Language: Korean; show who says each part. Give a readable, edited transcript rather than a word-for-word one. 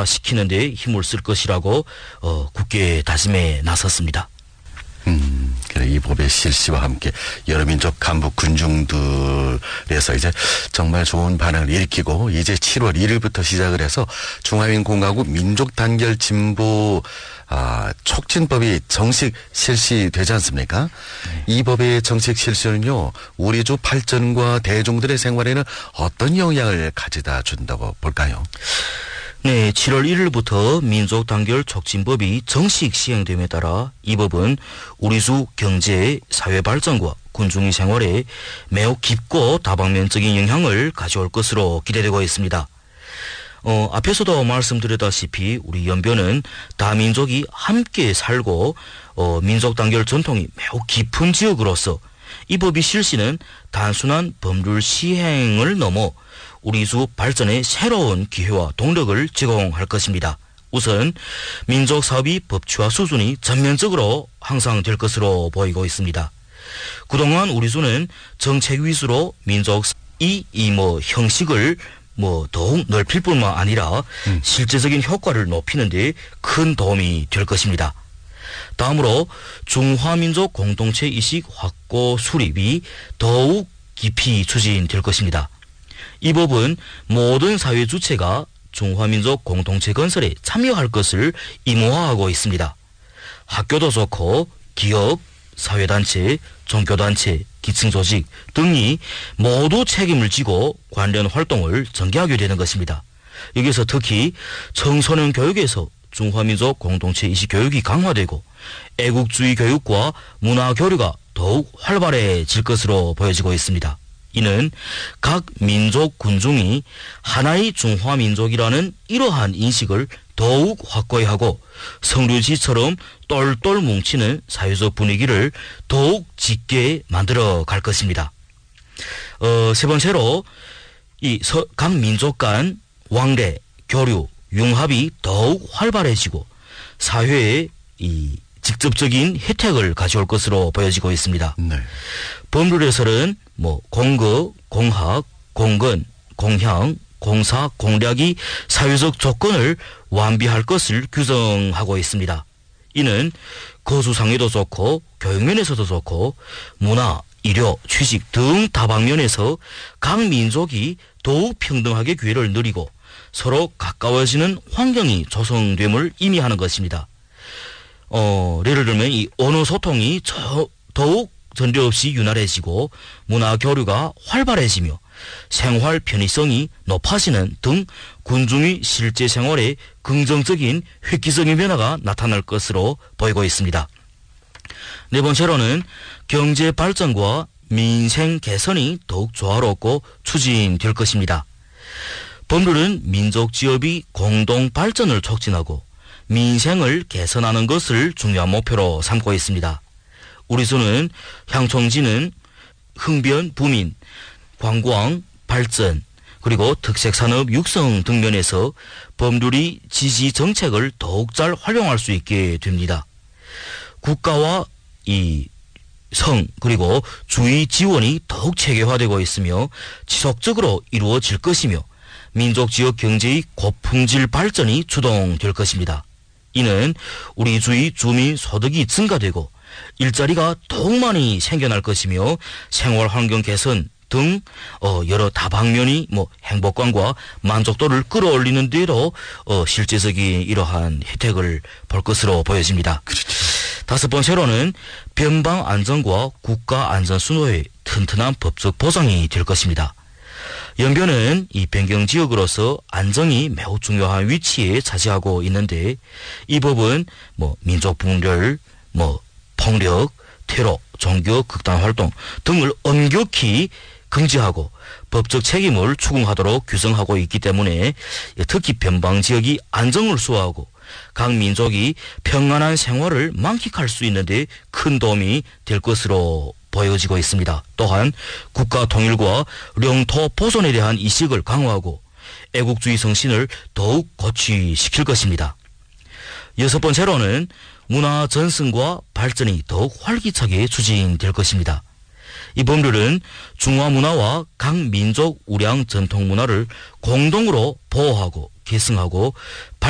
Speaker 1: 극대화시키는 데 힘을 쓸 것이라고 굳게 다짐에 나섰습니다.
Speaker 2: 그래, 이 법의 실시와 함께 여러 민족 간부 군중들에서 이제 정말 좋은 반응을 일으키고 이제 7월 1일부터 시작을 해서 중화민공화국 민족단결 진보 촉진법이 정식 실시되지 않습니까? 이 법의 정식 실시는요, 우리 주 발전과 대중들의 생활에는 어떤 영향을 가져다 준다고 볼까요?
Speaker 1: 네, 7월 1일부터 민족단결 촉진법이 정식 시행됨에 따라 이 법은 우리 주 경제, 사회 발전과 군중의 생활에 매우 깊고 다방면적인 영향을 가져올 것으로 기대되고 있습니다. 앞에서도 말씀드렸다시피 우리 연변은 다민족이 함께 살고 민족단결 전통이 매우 깊은 지역으로서 이 법의 실시는 단순한 법률 시행을 넘어 우리 주 발전에 새로운 기회와 동력을 제공할 것입니다. 우선 민족 사업의 법치화 수준이 전면적으로 향상될 것으로 보이고 있습니다. 그동안 우리 주는 정책 위주로 민족 이 형식을 더욱 넓힐 뿐만 아니라 실제적인 효과를 높이는 데 큰 도움이 될 것입니다. 다음으로 중화민족 공동체 의식 확고 수립이 더욱 깊이 추진될 것입니다. 이 법은 모든 사회 주체가 중화민족 공동체 건설에 참여할 것을 의무화하고 있습니다. 학교도 좋고 기업, 사회단체, 종교단체, 기층조직 등이 모두 책임을 지고 관련 활동을 전개하게 되는 것입니다. 여기서 특히 청소년 교육에서 중화민족 공동체 의식 교육이 강화되고 애국주의 교육과 문화 교류가 더욱 활발해질 것으로 보여지고 있습니다. 이는 각 민족 군중이 하나의 중화민족이라는 이러한 인식을 더욱 확고히 하고 성류지처럼 똘똘 뭉치는 사회적 분위기를 더욱 짙게 만들어 갈 것입니다. 세 번째로 각 민족 간 왕래, 교류, 융합이 더욱 활발해지고 사회에 직접적인 혜택을 가져올 것으로 보여지고 있습니다.
Speaker 2: 네.
Speaker 1: 법률에서는 공거, 공학, 공건, 공향, 공사, 공략이 사회적 조건을 완비할 것을 규정하고 있습니다. 이는 거주상에도 좋고 교육면에서도 좋고 문화, 의료, 취직 등 다방면에서 각 민족이 더욱 평등하게 기회를 누리고 서로 가까워지는 환경이 조성됨을 의미하는 것입니다. 예를 들면 이 언어 소통이 더욱 전례 없이 윤활해지고 문화 교류가 활발해지며 생활 편의성이 높아지는 등 군중의 실제 생활에 긍정적인 획기적인 변화가 나타날 것으로 보이고 있습니다. 네 번째로는 경제 발전과 민생 개선이 더욱 조화롭고 추진될 것입니다. 법률은 민족 지역의 공동 발전을 촉진하고 민생을 개선하는 것을 중요한 목표로 삼고 있습니다. 우리 주는 향통지는 흥변, 부민, 관광, 발전, 그리고 특색산업 육성 등 면에서 법률이 지지 정책을 더욱 잘 활용할 수 있게 됩니다. 국가와 그리고 주의 지원이 더욱 체계화되고 있으며 지속적으로 이루어질 것이며 민족 지역 경제의 고품질 발전이 주동될 것입니다. 이는 우리 주의 주민 소득이 증가되고 일자리가 더욱 많이 생겨날 것이며 생활 환경 개선 등 여러 다방면이 행복감과 만족도를 끌어올리는 데로 실제적인 이러한 혜택을 볼 것으로 보여집니다.
Speaker 2: 그렇죠.
Speaker 1: 다섯 번째로는 변방 안전과 국가 안전 수호의 튼튼한 법적 보장이 될 것입니다. 연변은 이 변경 지역으로서 안정이 매우 중요한 위치에 차지하고 있는데 이 법은 민족 분열, 폭력, 테러, 종교 극단 활동 등을 엄격히 금지하고 법적 책임을 추궁하도록 규정하고 있기 때문에 특히 변방 지역이 안정을 수호하고 각 민족이 평안한 생활을 만끽할 수 있는데 큰 도움이 될 것으로 보여지고 있습니다. 또한 국가 통일과 영토 보존에 대한 ý識을 강화하고 애국주의 정신을 더욱 고취시킬 것입니다. 여섯 번째로는 문화 전승과 발전이 더욱 활기차게 추진될 것입니다. 이 법률은 중화 문화와 각 민족 우량 전통 문화를 공동으로 보호하고 계승하고